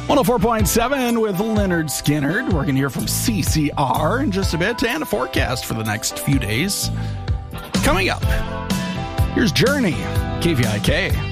104.7 with Leonard Skinner. We're going to hear from CCR in just a bit and a forecast for the next few days. Coming up, here's Journey, KVIK.